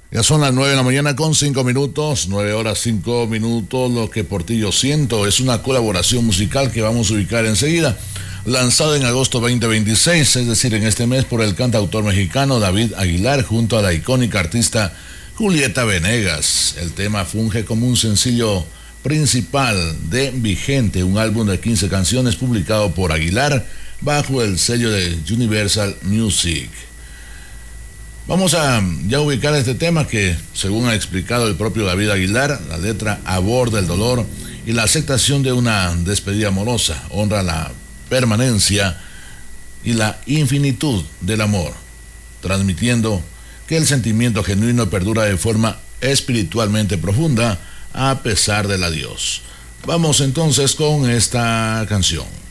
Ya son las 9 de la mañana con 5 minutos, 9 horas 5 minutos. Lo que por ti yo siento es una colaboración musical que vamos a ubicar enseguida. Lanzado en agosto 2026, es decir, en este mes, por el cantautor mexicano David Aguilar junto a la icónica artista Julieta Venegas. El tema funge como un sencillo principal de Vigente, un álbum de 15 canciones publicado por Aguilar bajo el sello de Universal Music. Vamos a ya ubicar este tema que, según ha explicado el propio David Aguilar, la letra aborda el dolor y la aceptación de una despedida amorosa, honra la permanencia y la infinitud del amor, transmitiendo que el sentimiento genuino perdura de forma espiritualmente profunda a pesar del adiós. Vamos entonces con esta canción.